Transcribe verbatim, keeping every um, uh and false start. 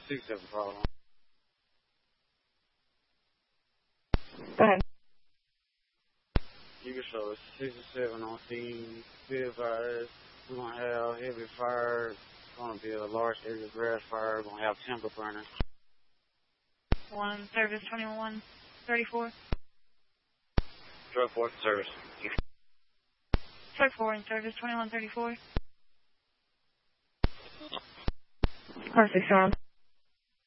six seven problem. Go ahead. You can show us six or seven on scene. Field fires. We're going to have heavy fire. It's going to be a large area grass fire. We're going to have timber burning. One service twenty-one thirty-four. Drug four service. Drug four in service twenty-one thirty-four. Car six arm.